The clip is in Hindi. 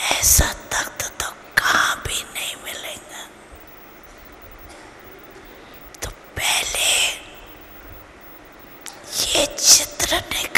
ऐसा तख्त तो कहाँ भी नहीं मिलेगा। तो पहले ये चित्र ने